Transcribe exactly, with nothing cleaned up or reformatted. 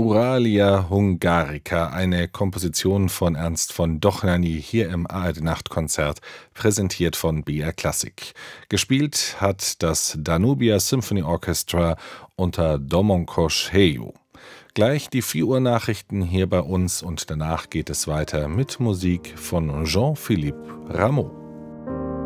Ruralia Hungarica, eine Komposition von Ernst von Dohnányi, hier im A R D-Nachtkonzert, präsentiert von B R Classic. Gespielt hat das Danubia Symphony Orchestra unter Domonkos Hejo. Gleich die vier Uhr Nachrichten hier bei uns und danach geht es weiter mit Musik von Jean-Philippe Rameau.